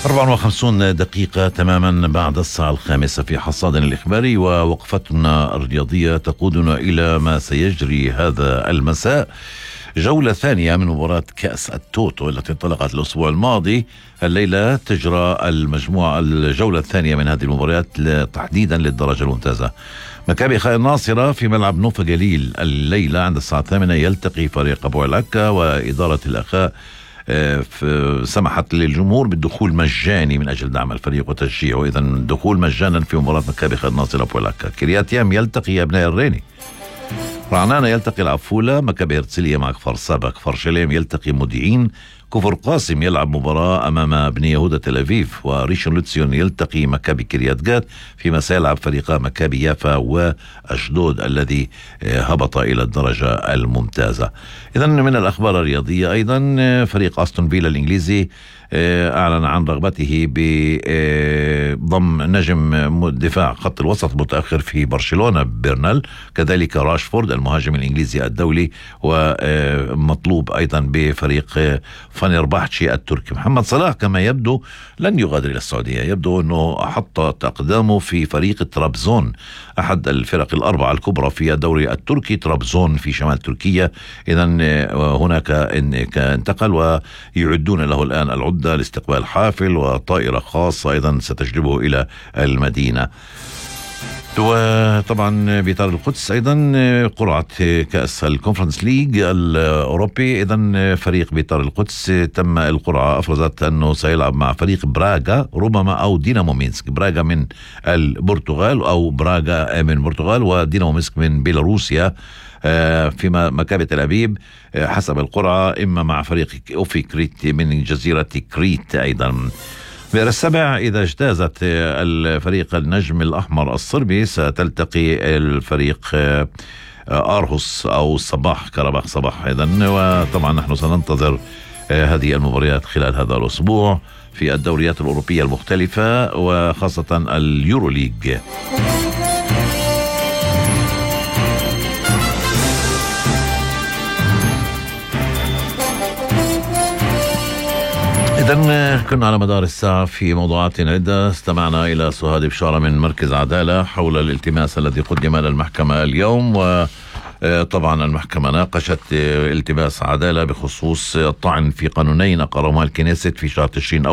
54 دقيقة تماما بعد الساعة 5 في حصادنا الإخباري، ووقفتنا الرياضية تقودنا إلى ما سيجري هذا المساء. جولة ثانية من مباراة كأس التوتو التي انطلقت الأسبوع الماضي. الليلة تجرى الجولة الثانية من هذه المباريات تحديدا للدرجة الممتازة. مكابي خير الناصرة في ملعب نوفا جليل الليلة عند الساعة 8 يلتقي فريق أبو علكة، وإدارة الأخاء سمحت للجمهور بالدخول مجاني من أجل دعم الفريق وتشجيعه. إذن الدخول مجانا في مباراة مكابي خير الناصرة أبو علكة. كريات يام يلتقي أبناء الريني، رعنانة يلتقي العفولة، مكابي هرتسلية مع كفر سابا، كفر شليم يلتقي موديعين، كفر قاسم يلعب مباراة أمام بني يهودا تل أبيب، وريشون لوتسيون يلتقي مكابي كريات جات، فيما سيلعب فريقا مكابي يافا وأشدود الذي هبط إلى الدرجة الممتازة. إذن من الأخبار الرياضية أيضا فريق أستون فيلا الإنجليزي أعلن عن رغبته بضم نجم دفاع خط الوسط المتأخر في برشلونة بيرنال، كذلك راشفورد المهاجم الإنجليزي الدولي، ومطلوب أيضا بفريق فنربحتشي التركي. محمد صلاح كما يبدو لن يغادر إلى السعودية، يبدو أنه حط أقدامه في فريق طرابزون، أحد الفرق الأربعة الكبرى في الدوري التركي، طرابزون في شمال تركيا. إذن هناك انتقل ويعدون له الآن العدة لاستقبال حافل، وطائرة خاصة أيضا ستجلبه إلى المدينة. وطبعا بإطار القدس أيضا قرعة كأس الكونفرنس ليج الأوروبي. إذن فريق بإطار القدس تم القرعة، أفرزت أنه سيلعب مع فريق براغا ربما أو دينامو مينسك. براغا من البرتغال أو براغا من البرتغال، ودينامو مينسك من بيلاروسيا. فيما مكابي تل أبيب حسب القرعة إما مع فريق أوفي كريت من جزيرة كريت. أيضا بئر السبع إذا اجتازت الفريق النجم الأحمر الصربي ستلتقي الفريق أرهس أو صباح كرباخ صباح. إذن وطبعا نحن سننتظر هذه المباريات خلال هذا الأسبوع في الدوريات الأوروبية المختلفة، وخاصة اليورو ليج. إذن كنا على مدار الساعة في موضوعات عدة. استمعنا إلى سهاد بشارة من مركز عدالة حول الالتماس الذي قدم للمحكمة اليوم، وطبعا المحكمة ناقشت التماس عدالة بخصوص الطعن في قانونين أقرهما الكنيست في شهر تشرين